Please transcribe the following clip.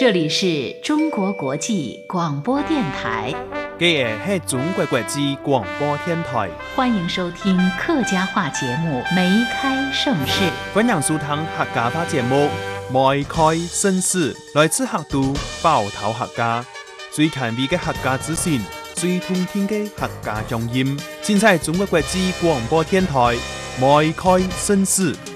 这里是中国国际广播电台。 这是中国国际广播电台， 欢迎收听客家话节目《梅开盛世》。 欢迎收听客家话节目《梅开盛世》，来自客都包头客家，最权威的客家资讯，最通天的客家乡音。现在中国国际广播电台《梅开盛世》。